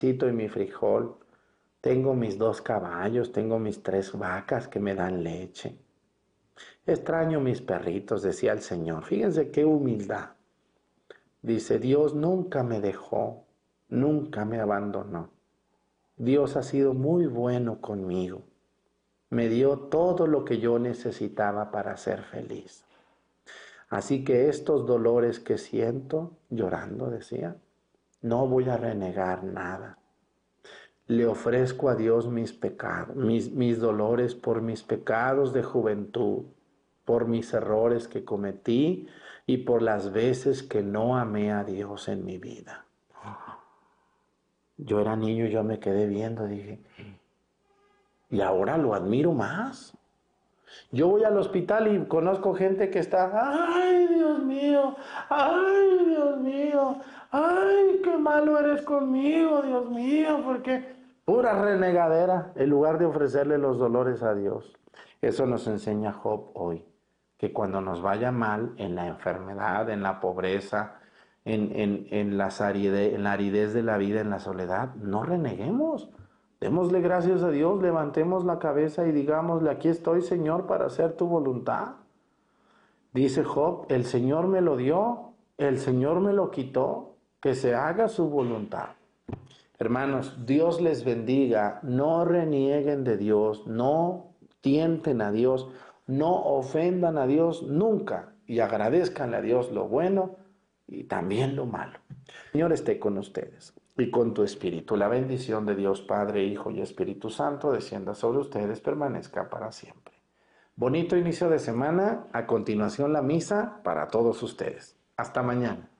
y mi frijol, tengo mis 2 caballos, tengo mis 3 vacas que me dan leche. Extraño mis perritos, decía el Señor. Fíjense qué humildad. Dice, Dios nunca me dejó, nunca me abandonó. Dios ha sido muy bueno conmigo. Me dio todo lo que yo necesitaba para ser feliz. Así que estos dolores que siento, llorando decía, no voy a renegar nada. Le ofrezco a Dios mis pecados, mis dolores por mis pecados de juventud, por mis errores que cometí y por las veces que no amé a Dios en mi vida. Yo era niño y yo me quedé viendo, dije, y ahora lo admiro más. Yo voy al hospital y conozco gente que está, ay Dios mío, ay, qué malo eres conmigo, Dios mío, porque pura renegadera, en lugar de ofrecerle los dolores a Dios. Eso nos enseña Job hoy, que cuando nos vaya mal en la enfermedad, en la pobreza, en la aridez de la vida, en la soledad, no reneguemos. Démosle gracias a Dios, levantemos la cabeza y digámosle, aquí estoy, Señor, para hacer tu voluntad. Dice Job, el Señor me lo dio, el Señor me lo quitó, que se haga su voluntad. Hermanos, Dios les bendiga, no renieguen de Dios, no tienten a Dios, no ofendan a Dios nunca y agradezcanle a Dios lo bueno y también lo malo. El Señor esté con ustedes y con tu espíritu. La bendición de Dios Padre, Hijo y Espíritu Santo descienda sobre ustedes, permanezca para siempre. Bonito inicio de semana, a continuación la misa para todos ustedes. Hasta mañana.